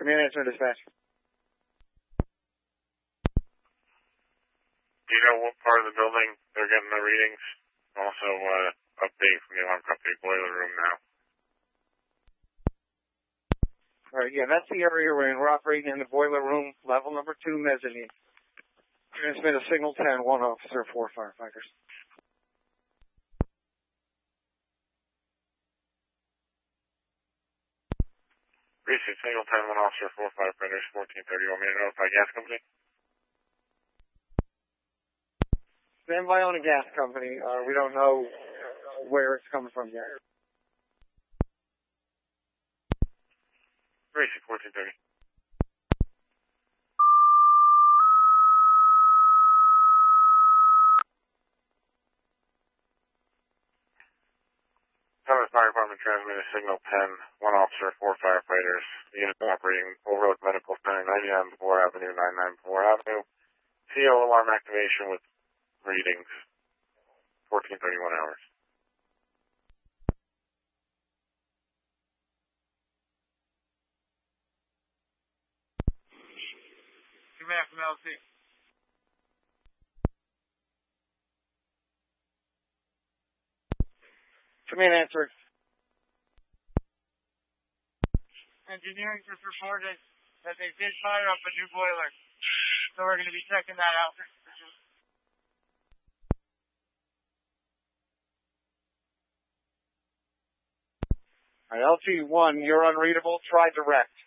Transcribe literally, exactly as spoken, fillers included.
Command answer dispatch. Do you know what part of the building they're getting the readings? Also, uh, update from the alarm company boiler room now. All right, yeah, that's the area we're in. We're operating in the boiler room, level number two, mezzanine. Transmit a signal ten, one officer, four firefighters. Precinct signal ten, one officer, four firefighters, fourteen thirty. You want me to notify gas company? Stand by on a gas company. Uh, we don't know where it's coming from yet. Precinct fourteen thirty. Thomas Fire Department transmit a signal ten, one officer, four firefighters. The unit operating Overlook Medical Center, ninety-nine Before Avenue, ninety-nine Before Avenue. C O alarm activation with readings, fourteen thirty-one hours. Command from L C. Command answer. Engineering just reported that they did fire up a new boiler. So we're going to be checking that out. All right, L T one, you're unreadable. Try direct.